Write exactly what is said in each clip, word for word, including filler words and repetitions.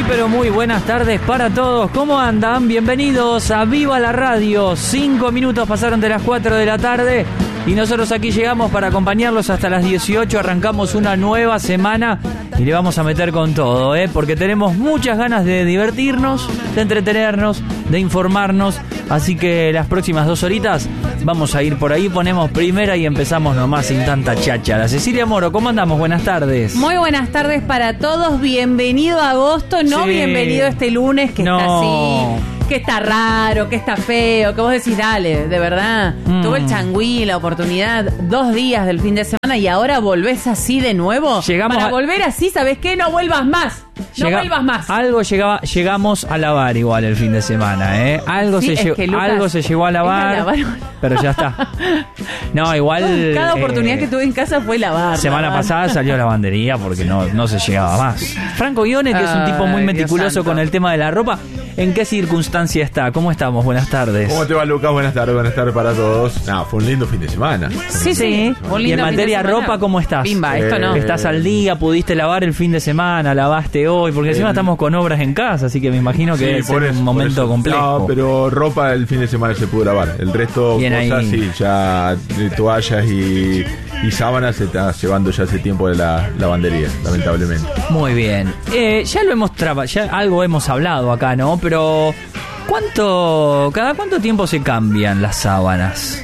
pero muy buenas tardes para todos. ¿Cómo andan? Bienvenidos a Viva la Radio. Cinco minutos pasaron de las cuatro de la tarde y nosotros aquí llegamos para acompañarlos hasta las dieciocho. Arrancamos una nueva semana y le vamos a meter con todo, ¿eh? Porque tenemos muchas ganas de divertirnos, de entretenernos, de informarnos. Así que las próximas dos horitas vamos a ir por ahí, ponemos primera y empezamos nomás sin tanta cháchara. Cecilia Moro, ¿cómo andamos? Buenas tardes. Muy buenas tardes para todos. Bienvenido a agosto, no Sí. bienvenido a este lunes que No. está así, que está raro, que está feo, que vos decís, dale, de verdad. Mm. Tuve el changüí, la oportunidad, dos días del fin de semana y ahora volvés así de nuevo. Llegamos Para a- volver así, ¿sabés qué? No vuelvas más. No Llega- vuelvas más. Algo llegaba, llegamos a lavar igual el fin de semana, ¿eh? Algo, Sí, se, es llegó, que, Lucas, algo se llegó a es a lavar, lavar. pero ya está. No, igual... Cada oportunidad eh, que tuve en casa fue lavar. Semana lavar. pasada salió lavandería porque no, no se llegaba más. Franco Guione, que es un tipo muy Ay, meticuloso Dios con santo. el tema de la ropa, ¿en qué circunstancia está? ¿Cómo estamos? Buenas tardes. ¿Cómo te va, Lucas? Buenas tardes, buenas tardes para todos. No, fue un lindo fin de semana. Sí, sí. Un Y lindo en fin de materia semana. ropa, ¿cómo estás? Pimba, esto no. Eh, ¿Estás al día? ¿Pudiste lavar el fin de semana? ¿Lavaste hoy? Porque encima Eh, estamos con obras en casa, así que me imagino que debe Sí, por ser eso, un por momento eso. complejo. No, pero ropa el fin de semana se pudo lavar. El resto, Bien cosas, ahí. sí, ya de toallas y, y sábanas se está llevando ya hace tiempo de la lavandería, lamentablemente. Muy bien. Eh, ya lo hemos traba- ya algo hemos hablado acá, ¿no? Pero ¿cuánto, cada cuánto tiempo se cambian las sábanas?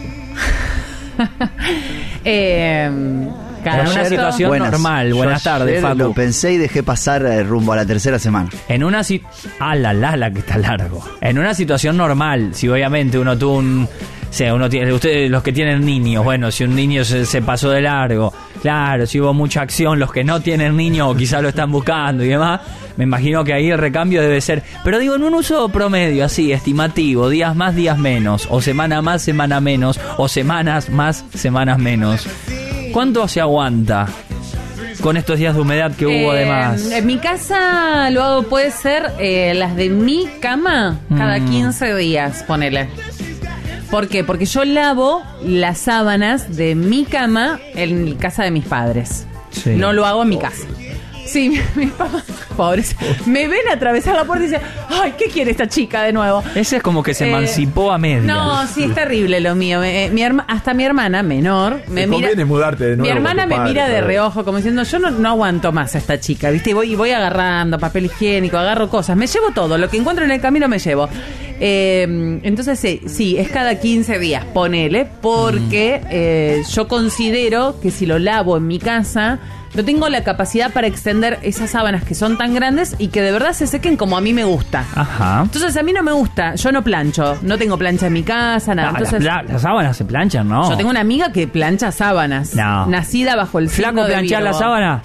Eh, cada En una uno- situación Buenas. normal. Yo Buenas tardes, ayer Facu. Lo pensé y dejé pasar eh, rumbo a la tercera semana. En una si ah, la, la, la que está largo. En una situación normal, si obviamente uno tuvo un, o sea, uno tiene, ustedes los que tienen niños, bueno, si un niño se, se pasó de largo, claro, si hubo mucha acción, los que no tienen niños o quizás lo están buscando y demás, me imagino que ahí el recambio debe ser, pero digo, en un uso promedio, así, estimativo, días más, días menos, o semana más, semana menos, o semanas más, semanas menos. ¿Cuánto se aguanta con estos días de humedad que hubo Eh, además? En mi casa lo hago, puede ser eh, las de mi cama cada Mm. quince días, ponele. ¿Por qué? Porque yo lavo las sábanas de mi cama en casa de mis padres. Sí. No lo hago en mi casa. Sí, mi- mis papás, pobres, me ven atravesar la puerta y dicen, ay, ¿qué quiere esta chica de nuevo? Ese es como que se Eh, emancipó a medias. No, sí, es terrible lo mío. Eh, mi herma- hasta mi hermana menor me Te mira. conviene mudarte de nuevo Mi hermana con me tu padre, mira de claro. reojo, como diciendo, yo no, no aguanto más a esta chica, ¿viste? Y voy, y voy agarrando papel higiénico, agarro cosas, me llevo todo, lo que encuentro en el camino me llevo. Eh, entonces, sí, sí, es cada quince días, ponele, porque eh, yo considero que si lo lavo en mi casa, no tengo la capacidad para extender esas sábanas que son tan grandes y que de verdad se sequen como a mí me gusta. Ajá. Entonces a mí no me gusta, yo no plancho, no tengo plancha en mi casa, nada. Ah, Entonces las, pla- las sábanas se planchan, ¿no? yo tengo una amiga que plancha sábanas, No. nacida bajo el signo Flaco, de ¿planchás Virgo. las sábanas?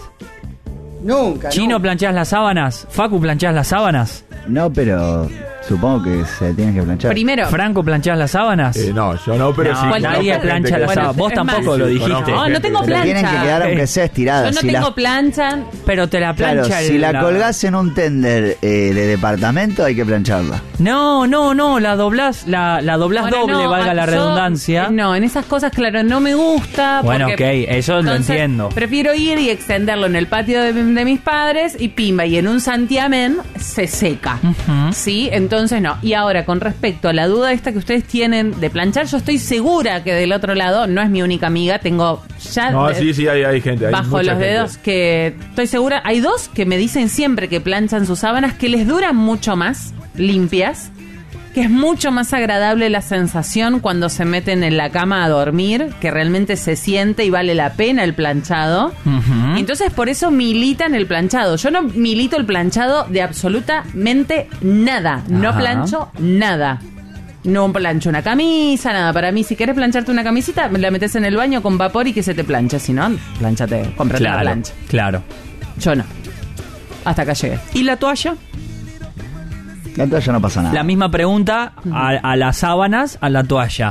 Nunca. Chino, ¿planchás las sábanas? Facu, ¿planchás las sábanas? No, pero supongo que se tienen que planchar. Primero, Franco, ¿planchás las sábanas? Eh, no, yo no, pero No, sí. Cualquier- nadie conozco plancha gente las que- sábanas. Vos es tampoco más, lo sí, dijiste. conozco no, no gente tengo que- Pero tienen que plancha. quedar aunque Eh, sea yo estirada. no si tengo la, plancha. Pero te la claro, plancha si el- la colgás en un tender eh, de departamento hay que plancharla. No, no, no, la doblás, la, la doblás Bueno, doble, no, valga la yo- redundancia. eh, No, en esas cosas, claro, no me gusta. Bueno, porque- ok, eso lo entonces, entiendo. Prefiero ir y extenderlo en el patio de, de mis padres y pimba, y en un santiamén se seca. Ujú. ¿Sí? Entonces no. Y ahora, con respecto a la duda esta que ustedes tienen de planchar, yo estoy segura que del otro lado, no es mi única amiga, tengo ya... No, de- sí, sí, hay, hay gente. Hay bajo mucha los gente. dedos que estoy segura, hay dos que me dicen siempre que planchan sus sábanas, que les duran mucho más limpias, que es mucho más agradable la sensación cuando se meten en la cama a dormir, que realmente se siente y vale la pena el planchado. Ujú. Entonces por eso militan el planchado. Yo no milito el planchado de absolutamente nada, no Ajá. plancho nada. No plancho una camisa, nada. Para mí, si querés plancharte una camisita, la metes en el baño con vapor y que se te plancha. Si no, planchate, cómprate una Claro, plancha. claro. Yo no. Hasta acá llegué. ¿Y la toalla? La toalla no pasa nada. La misma pregunta a, a las sábanas, a la toalla.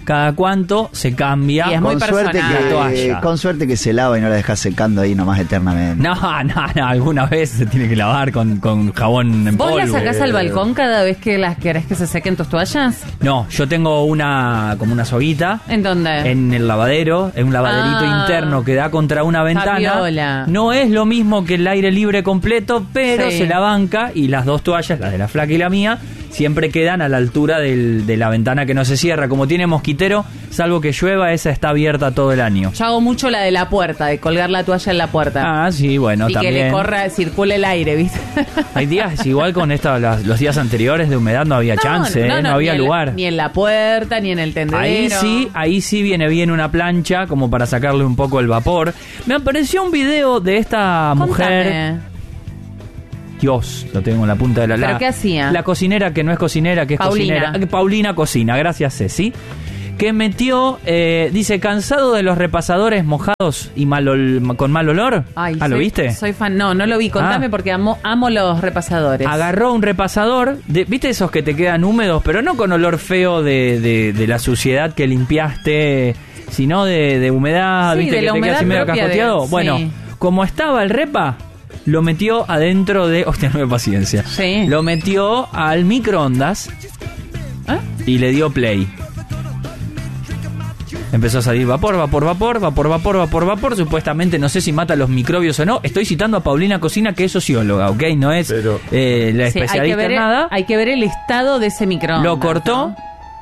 cada cuánto se cambia. Y es muy Con suerte, personal. La que, toalla. con suerte que se lava y no la dejas secando ahí nomás eternamente. No, no, no, alguna vez se tiene que lavar con, con jabón en ¿Vos polvo. las sacás al balcón cada vez que las querés que se sequen tus toallas? No, yo tengo una como una soguita ¿En dónde? en el lavadero, en un lavaderito Ah. interno que da contra una ventana. Fabiola. No es lo mismo que el aire libre completo, pero Sí. se la banca y las dos toallas, la de la flaca y la mía, siempre quedan a la altura del- de la ventana que no se cierra. Como tiene mosquitero, salvo que llueva, esa está abierta todo el año. Yo hago mucho la de la puerta, de colgar la toalla en la puerta. Ah, sí, bueno, y también. que le corra, circule el aire, ¿viste? Hay días, igual con esta, las- los días anteriores de humedad no había chance, ¿eh? no, había ni en la- lugar. ni en la puerta, ni en el tendedero. Ahí sí, ahí sí viene bien una plancha como para sacarle un poco el vapor. Me apareció un video de esta mujer. Contame. Dios, lo tengo en la punta de la ¿Pero la- qué hacía? La cocinera que no es cocinera, que es Paulina. cocinera. Eh, Paulina cocina, gracias Ceci. Que metió, eh, dice, cansado de los repasadores mojados y mal ol- con mal olor. Ay, ah, ¿lo soy- viste? Soy fan. No, no lo vi. Contame Ah. porque amo, amo los repasadores. Agarró un repasador, de, ¿viste esos que te quedan húmedos, pero no con olor feo de, de, de la suciedad que limpiaste, sino de, de humedad, Sí, ¿viste? de Que la te queda así humedad medio propia de- cascoteado. sí. Bueno, como estaba el repa, lo metió adentro de... Hostia, no hay paciencia. Sí. Lo metió al microondas ¿Eh? y le dio play. Empezó a salir vapor, vapor, vapor, vapor, vapor, vapor, vapor. Supuestamente, no sé si mata los microbios o no. Estoy citando a Paulina Cocina, que es socióloga, ¿ok? No es Pero- eh, la Sí, hay, que especialista ver, en nada. hay que ver el estado de ese microondas. Lo cortó, ¿no?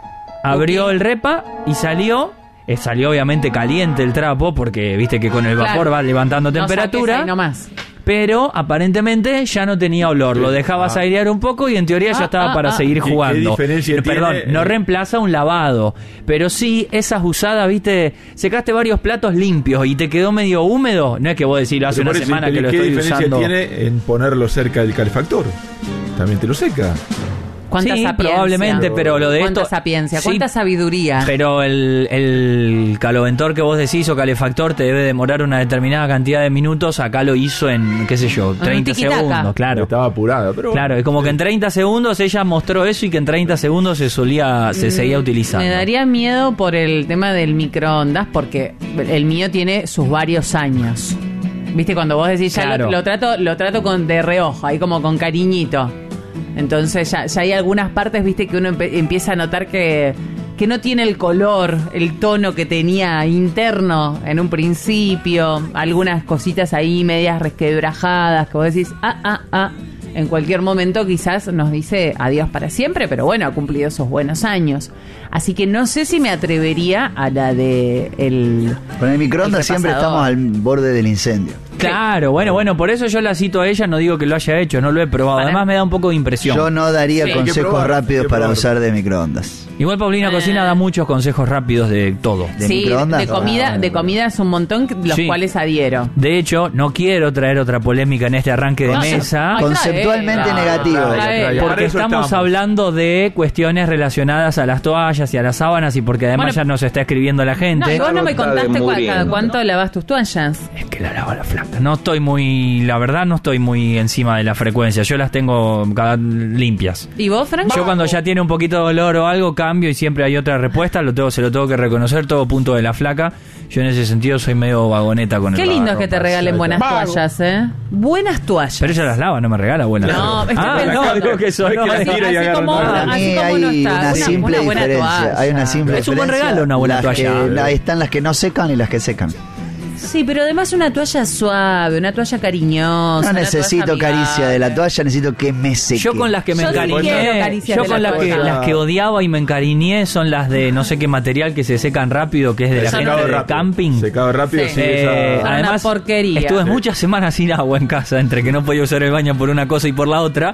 abrió Ok. el repa y salió. eh, salió obviamente caliente el trapo, porque viste que con el vapor Claro. va levantando No temperatura. saques ahí nomás. Pero aparentemente ya no tenía olor. Lo dejabas Ah. airear un poco y en teoría ya Ah, estaba ah, para ah. seguir ¿Qué- qué jugando. diferencia Perdón, tiene? no reemplaza un lavado. Pero sí, esas usadas, viste, secaste varios platos limpios y te quedó medio húmedo. No es que vos decís, hace Pero una por eso, semana ¿qué- que lo ¿Qué estoy diferencia usando. tiene en ponerlo cerca del calefactor? También te lo seca. ¿Cuánta Sí, sapiencia? probablemente, pero lo de ¿Cuánta esto... sapiencia? Sí, ¿Cuánta sabiduría? Pero el, el caloventor que vos decís o calefactor te debe demorar una determinada cantidad de minutos. Acá lo hizo en, qué sé yo, un treinta tiquitaca. segundos, claro. Estaba apurada, pero Claro, es como que en treinta segundos ella mostró eso y que en treinta segundos se solía, se seguía utilizando. Me daría miedo por el tema del microondas, porque el mío tiene sus varios años. Viste, cuando vos decís, ya Claro. lo, lo trato lo trato con de reojo, ahí como con cariñito. Entonces ya, ya hay algunas partes, viste, que uno empe- empieza a notar que, que no tiene el color, el tono que tenía interno en un principio. Algunas cositas ahí medias resquebrajadas, que vos decís, ah, ah, ah. En cualquier momento quizás nos dice adiós para siempre, pero bueno, ha cumplido esos buenos años. Así que no sé si me atrevería a la de el... Con el microondas El siempre repasador. estamos al borde del incendio. Claro, bueno, bueno, por eso yo la cito a ella, no digo que lo haya hecho, no lo he probado. Para- Además me da un poco de impresión. Yo no daría Sí. Hay que consejos probar, hay rápidos que para probar. usar de microondas. Igual Paulina Eh. Cocina da muchos consejos rápidos de todo. ¿De sí, microondas? de comida, Ah, de comida es un montón, los Sí. cuales adhiero. De hecho, no quiero traer otra polémica en este arranque de No, mesa. Ay, Conceptualmente trae, negativo. trae, trae. Trae. Porque Para eso estamos, estamos. hablando de cuestiones relacionadas a las toallas y a las sábanas y porque además Bueno, ya nos está escribiendo la No, gente. y vos no me Está contaste cua- muriendo. cada cuánto lavas tus toallas. Es que la lava la flaca. No estoy muy, la verdad no estoy muy encima de la frecuencia. Yo las tengo cada- limpias. ¿Y vos, Frank? Yo cuando ya tiene un poquito de dolor o algo cambio y siempre hay otra respuesta, lo tengo, se lo tengo que reconocer, todo punto de la flaca. Yo en ese sentido soy medio vagoneta con Qué el lindo es que te lavarropas, regalen ya buenas está. toallas, ¿eh? Buenas toallas. Pero ella las lava, no me regala buenas. No, estoy ah, pensando. no, digo que soy No es que no, la tira y así agarra como, todas. Para así mí como hay no está. una Una, simple una buena diferencia. toalla. Hay una simple Es un buen diferencia. regalo una buena Las toalla. que- ahí están las que no secan y las que secan. Sí, pero además una toalla suave, una toalla cariñosa. No una necesito toalla caricia de la amigable. toalla, necesito que me seque. Yo con las que me Yo sí quiero encariñé, caricias yo de con la las que, toalla. las que odiaba y me encariñé son las de no sé qué material que se secan rápido, que es de la Secado gente de rápido. camping. Secado rápido, Sí. sí. Eh, esa- Son una además, porquería. estuve Sí. muchas semanas sin agua en casa, entre que no podía usar el baño por una cosa y por la otra,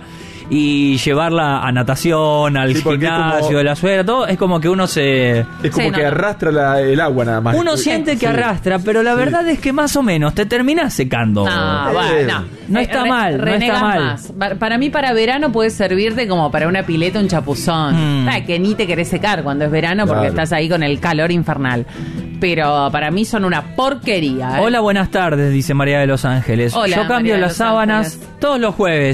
y llevarla a natación, al Sí, porque es gimnasio, como- de la suegra, todo, es como que uno se... Es como Sí, que no. arrastra la- el agua nada más. Uno siente que Sí. arrastra, pero la Sí. verdad es que más o menos te terminas secando. No, Eh, bueno. no está Re- mal, no renegas está mal. más. Pa- Para mí, para verano puede servirte como para una pileta, un chapuzón. Mm. Ah, que ni te querés secar cuando es verano porque Claro. estás ahí con el calor infernal. Pero para mí son una porquería. ¿eh? Hola, buenas tardes, dice María de Los Ángeles. Hola, Yo cambio María de las Los sábanas Ángeles. todos los jueves.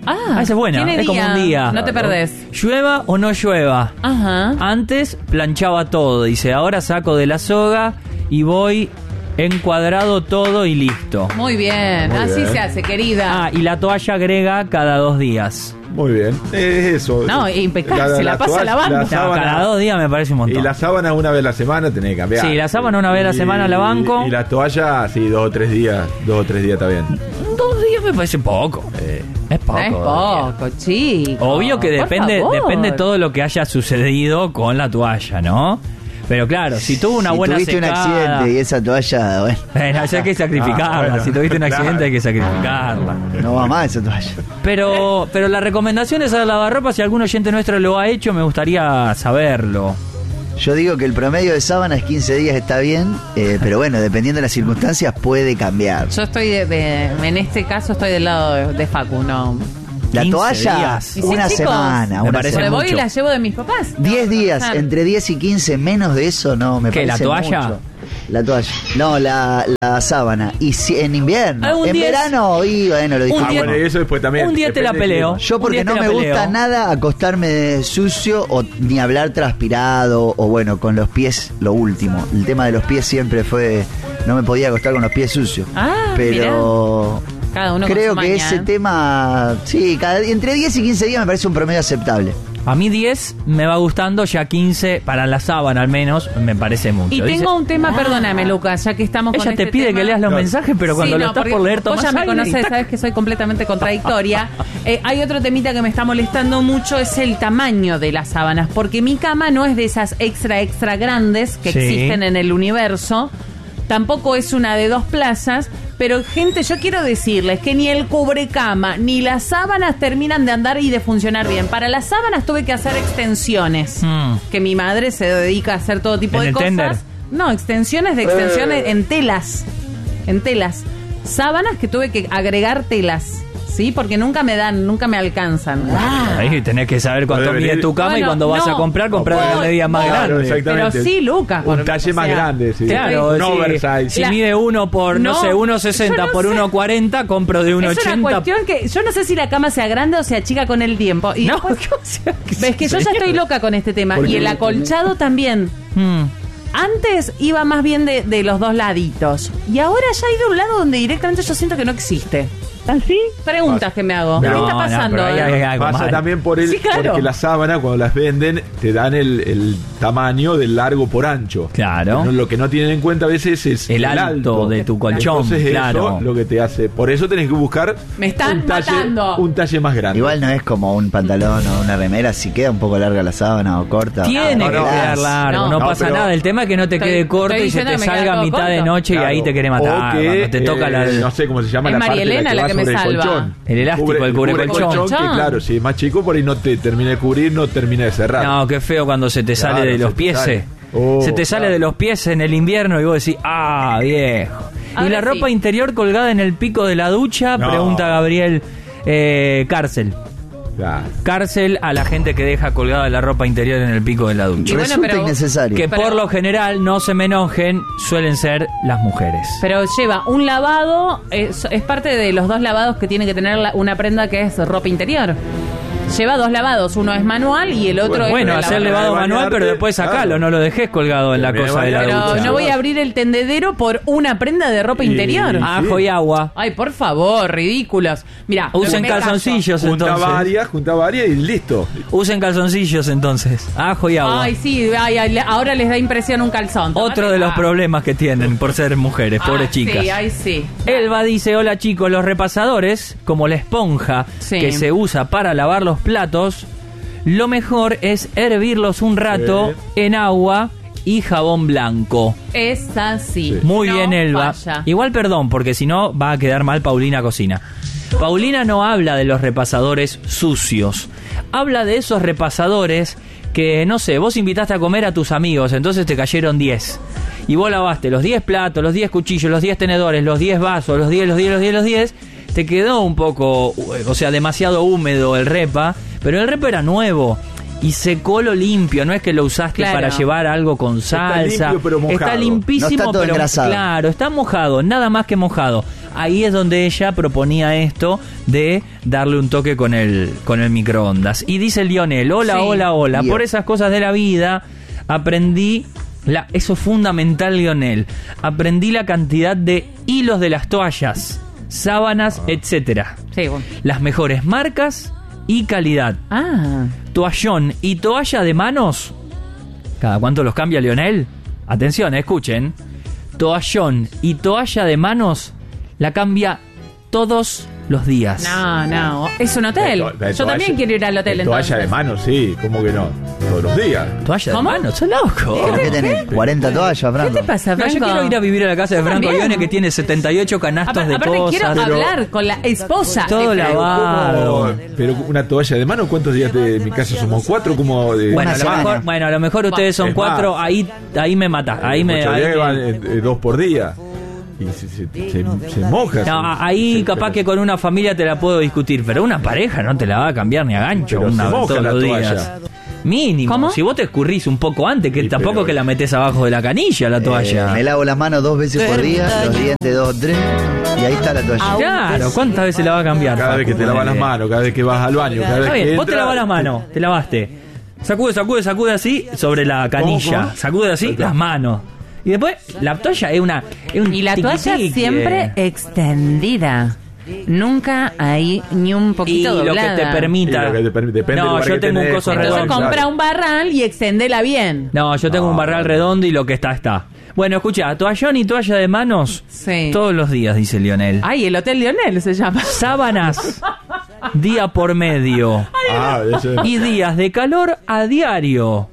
Ah, esa es buena, tiene es como un día. No te Claro. perdés. Llueva o no llueva. Ajá. Antes planchaba todo, dice, ahora saco de la soga y voy encuadrado todo y listo. Muy bien, Muy así bien. se hace, querida. Ah, y la toalla agrega cada dos días. Muy bien. Es eso. No, impecable, se la pasa toalla- lavando. la No, sábana- cada dos días me parece un montón. Y la sábana una vez a la semana tenés que cambiar. Sí, la sábana una vez a la Y- semana la banco. Y la toalla, sí, dos o tres días. Dos o tres días está bien. Dos días me parece poco. Eh, Es poco. es dos días. poco, chico. Obvio que Por depende, favor. depende todo lo que haya sucedido con la toalla, ¿no? Pero claro, si tuvo una si buena tuviste un secada... accidente y esa toalla, bueno, Bueno, ya hay que sacrificarla. Ah, bueno, si tuviste un accidente claro. hay que sacrificarla. no va más esa toalla. Pero, pero la recomendación es hacer lavarropa. Si algún oyente nuestro lo ha hecho, me gustaría saberlo. Yo digo que el promedio de sábanas quince días está bien, eh, pero bueno, dependiendo de las circunstancias puede cambiar. Yo estoy de, de- en este caso estoy del lado de, de Facu, no. La quince toalla, días. Y sí, una chicos, semana, me una parece Porque semana. voy y mucho. la llevo de mis papás. diez No, días, claro. entre diez y quince, menos de eso no me ¿Qué, parece la toalla? mucho. La toalla. No, la, la sábana. Y si, en invierno. Algún En día es- verano, y bueno, lo Un ah, disfruto. día- bueno, y eso después también. un día te la depende del peleo. clima. Yo porque Un día no te me la gusta peleo. nada acostarme sucio o ni hablar transpirado o bueno, con los pies lo último. El tema de los pies siempre fue, no me podía acostar con los pies sucios. Ah, pero Cada uno con creo su que maña, ese ¿eh? tema, sí, cada, entre diez y quince días me parece un promedio aceptable. A mí diez me va gustando, ya quince para la sábana al menos me parece mucho. Y Dice- tengo un tema, perdóname, Lucas, ya que estamos con Ella te este pide tema. que leas los Claro. mensajes, pero cuando Sí, lo no, estás porque por leer vos tomás ya me aire y conocés, tac. sabes que soy completamente contradictoria. Eh, hay otro temita que me está molestando mucho, es el tamaño de las sábanas, porque mi cama no es de esas extra, extra grandes que Sí. existen en el universo, tampoco es una de dos plazas, pero gente, yo quiero decirles que ni el cubrecama ni las sábanas terminan de andar y de funcionar bien. Para las sábanas tuve que hacer extensiones, Mm. que mi madre se dedica a hacer todo tipo ¿En de el cosas. tender? No, extensiones de extensiones en telas. En telas. Sábanas que tuve que agregar telas. ¿Sí? Porque nunca me dan, nunca me alcanzan. Ahí tenés que saber cuánto Puede mide venir- tu cama y Bueno, cuando vas no, a comprar, comprar de no, una medida más no, grande. exactamente. Pero sí, Lucas. Un por- talle o más sea, grande, sí. Claro, Un sí. oversize. Si La- mide uno por, no, No, sé, uno sesenta yo no por sé. uno cuarenta, compro de uno Es una ochenta. cuestión que yo no sé si la cama sea grande o sea chica con el tiempo. Y No, después- ¿qué o sea, qué ves que yo ya señor? estoy loca con este tema. ¿Por Y qué? el acolchado también. Mm. Antes iba más bien de, de los dos laditos. Y ahora ya hay de un lado donde directamente yo siento que no existe. ¿Así? Preguntas que me hago. No, ¿Qué está no, pasando? pero ahí hay algo Pasa mal. también por el, Sí, claro. porque las sábanas cuando las venden te dan el, el tamaño del largo por ancho. Claro. No, lo que no tienen en cuenta a veces es El alto de tu colchón, Entonces claro. eso lo que te hace. Por eso tenés que buscar Me están un talle, matando. un talle más grande. Igual no es como un pantalón o una remera, si queda un poco larga la sábana o corta. Tiene No, que no. quedar largo, no, No, no, pasa pero- nada. El tema es que no te Estoy- quede corto estoy y se diciendo te que me salga queda a todo mitad de corto. noche y ahí te quiere matar. O que, cuando te toca eh, la... no sé cómo se llama Es la parte María de la Elena que la va que me sobre el salva. colchón. El elástico, el cubre colchón. Que claro, si es más chico por ahí no te termina de cubrir, no termina de cerrar. No, qué feo cuando se te Claro, sale de se los te pies. sale. eh. Oh, se te sale claro. de los pies en el invierno y vos decís, ah, viejo. ¿Y Ahora la sí. ropa interior colgada en el pico de la ducha? No. Pregunta Gabriel. Eh, cárcel. Claro. Cárcel a la gente que deja colgada la ropa interior en el pico de la ducha. Y bueno, Resulta pero- innecesario. Que Pero- por lo general, no se me enojen, suelen ser las mujeres. Pero lleva un lavado, es, es parte de los dos lavados que tiene que tener la- una prenda que es ropa interior. Lleva dos lavados, uno es manual y el otro Bueno, es... Bueno, de hacer lavado. levado de manual, bañarte, pero después sacalo, claro. no lo dejes colgado en la Terminé de cosa de la bañar. Pero ducha. no voy a abrir el tendedero por una prenda de ropa Y- interior. Ah, Ajo y agua. Ay, por favor, ridículos. Mira, Usen calzoncillos Junta entonces. varias, junta varias y listo. Usen calzoncillos entonces. Ajo y agua. Ay, sí, ay, ay, ahora les da impresión un calzón. Otro de los Ah. problemas que tienen por ser mujeres, Ah, pobres chicas. Sí, ay, sí. Elba dice, hola chicos, los repasadores, como la esponja Sí. que se usa para lavar los platos, lo mejor es hervirlos un rato Sí. en agua y jabón blanco. Es así. Muy No bien, Elba. falla. Igual perdón, porque si no va a quedar mal Paulina Cocina. Paulina no habla de los repasadores sucios. Habla de esos repasadores que, no sé, vos invitaste a comer a tus amigos, entonces te cayeron diez. Y vos lavaste los diez platos, los diez cuchillos, los diez tenedores, los diez vasos, los diez, los diez, los diez, los diez. Te quedó un poco, o sea, demasiado húmedo el repa, pero el repa era nuevo. Y secó lo limpio, no es que lo usaste Claro. para llevar algo con Está salsa. limpio, pero mojado. Está limpísimo, No está todo pero engrasado. claro, está mojado, nada más que mojado. ahí es donde ella proponía esto de darle un toque con el, con el microondas. Y dice Lionel, hola, Sí. hola, hola, Bien. por esas cosas de la vida aprendí, la, eso es fundamental, Lionel, aprendí la cantidad de hilos de las toallas, sábanas, etcétera. Sí, bueno. Las mejores marcas y calidad. Ah, Toallón y toalla de manos. ¿Cada cuánto los cambia Lionel? Atención, escuchen. Toallón y toalla de manos la cambia todos los días. no, no. Es un hotel. De to- de Yo toalla- también quiero ir al hotel de entonces. Toalla de mano, sí, ¿cómo que no? Todos los días. Toalla ¿Cómo? de manos, sos loco. ¿Pero qué tenés? ¿cuarenta toallas, ¿Qué Franco? te pasa, No, Franco? yo quiero ir a vivir a la casa de Yo Franco también. Ione, que tiene setenta y ocho canastos Apar- de aparte cosas. quiero Pero- hablar con la esposa. Todo de la Franco. va- Claro. ¿Cómo? Pero una toalla de mano, ¿cuántos días de mi casa somos? ¿Cuatro? Como de Bueno, a Una lo semana. mejor, bueno, a lo mejor ustedes son Es cuatro, más. ahí, ahí me matás. Ahí me, Muchos ahí días me- que van, eh, eh, dos por día. Y se, se, se- se moja. No, se- ahí se- capaz pero- que con una familia te la puedo discutir, pero una pareja no te la va a cambiar ni a gancho Pero una se moja todos la los toalla. días. Mínimo. ¿Cómo? Si vos te escurrís un poco antes, que Sí, tampoco pero- que la metés abajo de la canilla la toalla. Eh, me lavo la mano dos veces por día, los dientes dos o tres, y ahí está la toalla. Claro, ¿cuántas veces la va a cambiar? Cada vez que te lavas las manos, cada vez que vas al baño, cada vez Está que bien, vos te entras, lavas las manos, te lavaste. Sacude, sacude, sacude así sobre la canilla. ¿Cómo? Sacude así las manos. Y después, la toalla es una. Es un Y la toalla tiqui-tiqui. siempre extendida. Nunca hay ni un Y poquito lo que doblada. te permita. Y lo que te permite, depende del No, lugar yo que tengo un tenés, coso con- Entonces redondo. Claro. compra un barral y extendela bien. No, yo tengo No, un barral no. redondo y lo que está, está. Bueno, escucha, toallón y toalla de manos Sí. todos los días, dice Lionel. Ay, el Hotel Lionel se llama. Sábanas, día por medio. Ah, eso es- Y días de calor a diario.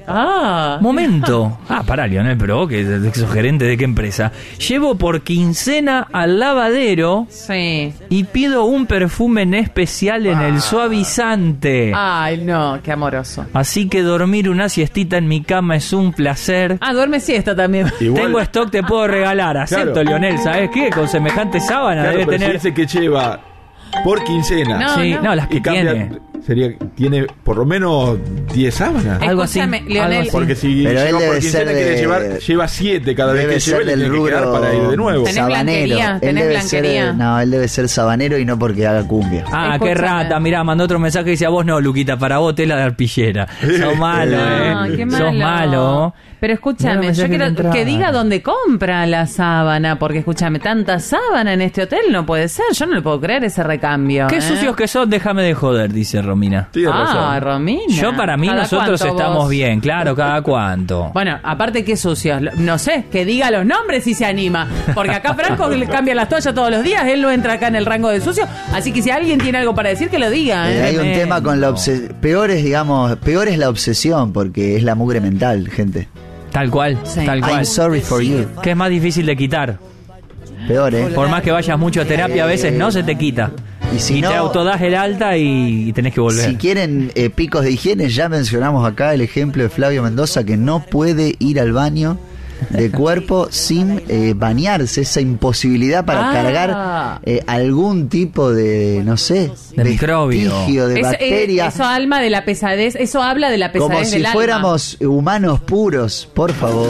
Ah. Momento. Ah, pará, Lionel, pero vos que sos gerente de qué empresa. Llevo por quincena al lavadero Sí. y pido un perfume en especial en el suavizante. Ay, no, qué amoroso. Así que dormir una siestita en mi cama es un placer. Ah, duerme siesta también. Igual- Tengo stock, te puedo regalar. Acepto, Claro. Lionel, ¿sabes qué? Con semejante sábana Claro, debe pero tener... si dice que lleva por quincena. No, sí, no, las que y cambia, tiene. sería, tiene por lo menos diez sábanas. Algo así, Escúchame, algo Lionel. así. Porque si Pero él lleva debe por quincena ser quiere de- llevar, lleva siete cada vez Debe que lleva ser y le del tiene que quedar rubro para ir de nuevo. Tenés sabanero. blanquería, Él tenés debe ser, blanquería. no, él debe ser sabanero y no porque haga cumbia. Ah, qué Escúchame. rata, mirá, mandó otro mensaje y dice, a vos no, Luquita, para vos tela de arpillera. Sos malo, No, eh. qué malo. Sos malo. Pero Mira escúchame, los yo mensajes quiero de entrada. que diga dónde compra la sábana, porque escúchame, tanta sábana en este hotel no puede ser. Yo no le puedo creer ese recambio. Qué ¿eh? sucios que son, déjame de joder, dice Romina. Tienes Ah, razón. Romina. Yo para mí ¿Cada nosotros cuánto estamos vos? bien, claro, cada cuánto. Bueno, aparte qué sucios. No sé, que diga los nombres si se anima. Porque acá Franco le cambia las toallas todos los días, él no entra acá en el rango de sucio. Así que si alguien tiene algo para decir, que lo diga. Eh, ¿eh? hay un tremendo. tema con la obsesión. Peor es, digamos, peor es la obsesión, porque es la mugre mental, gente. Tal cual, Sí. tal cual. I'm sorry for you. Que es más difícil de quitar. Peor, ¿eh? Por más que vayas mucho a terapia, a veces no se te quita. Y si y no- te autodas el alta y, y tenés que volver. Si quieren eh, picos de higiene, ya mencionamos acá el ejemplo de Flavio Mendoza, que no puede ir al baño de cuerpo sin eh, bañarse, esa imposibilidad para Ah. cargar eh, algún tipo de, no sé, De microbio. vestigio, de Es- eh, bacteria, eso alma de la pesadez, eso habla de la pesadez como si del alma. fuéramos humanos puros, por favor.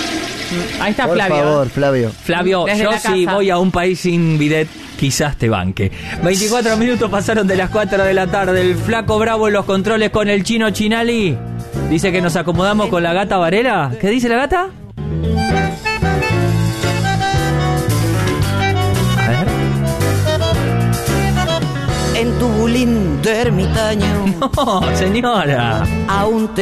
Ahí está Por Flavio. favor, Flavio. Flavio, Desde yo la si casa. voy a un país sin bidet, quizás te banque. veinticuatro minutos pasaron de las cuatro de la tarde. El flaco Bravo en los controles con el chino Chinali. Dice que nos acomodamos con la gata Varela. ¿Qué dice la gata? A ver. En tu bulín de ermitaño No, señora. aún te